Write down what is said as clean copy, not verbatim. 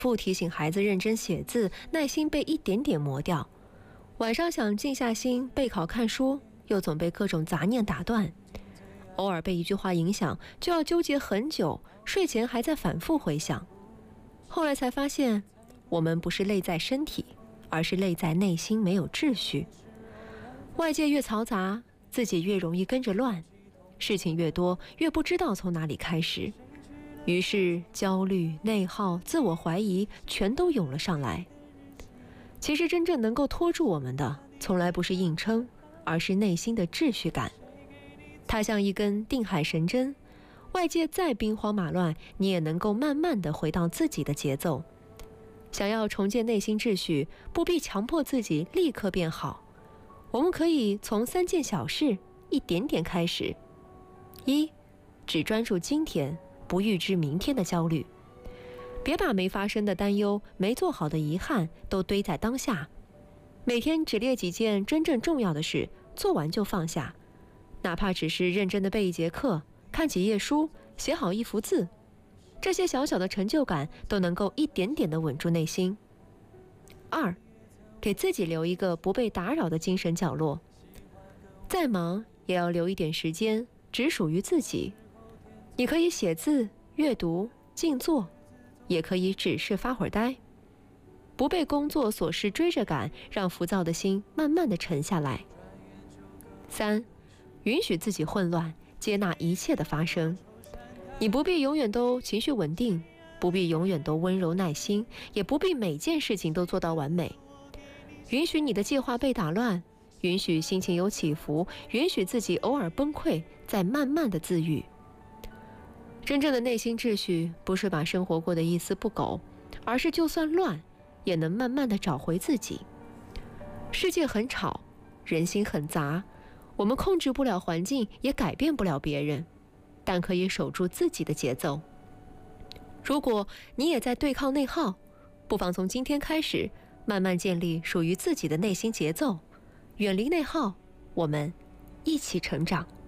复提醒孩子认真写字，耐心被一点点磨掉。晚上想静下心备考看书，又总被各种杂念打断。偶尔被一句话影响，就要纠结很久，睡前还在反复回想。后来才发现，我们不是累在身体，而是累在内心没有秩序。外界越嘈杂，自己越容易跟着乱，事情越多，越不知道从哪里开始。于是焦虑、内耗、自我怀疑全都涌了上来。其实真正能够拖住我们的，从来不是硬撑，而是内心的秩序感。它像一根定海神针，外界再兵荒马乱，你也能够慢慢地回到自己的节奏。想要重建内心秩序，不必强迫自己立刻变好，我们可以从3件小事一点点开始。1，只专注今天，不预知明天的焦虑。别把没发生的担忧、没做好的遗憾都堆在当下。每天只列几件真正重要的事，做完就放下。哪怕只是认真的背一节课，看几页书，写好一幅字，这些小小的成就感都能够一点点地稳住内心。2，给自己留一个不被打扰的精神角落。再忙也要留一点时间，只属于自己。你可以写字、阅读、静坐，也可以只是发会儿呆。不被工作琐事追着赶，让浮躁的心慢慢地沉下来。3，允许自己混乱，接纳一切的发生。你不必永远都情绪稳定，不必永远都温柔耐心，也不必每件事情都做到完美。允许你的计划被打乱，允许心情有起伏，允许自己偶尔崩溃，再慢慢的自愈。真正的内心秩序，不是把生活过得一丝不苟，而是就算乱，也能慢慢的找回自己。世界很吵，人心很杂，我们控制不了环境，也改变不了别人，但可以守住自己的节奏。如果你也在对抗内耗，不妨从今天开始，慢慢建立属于自己的内心节奏，远离内耗，我们一起成长。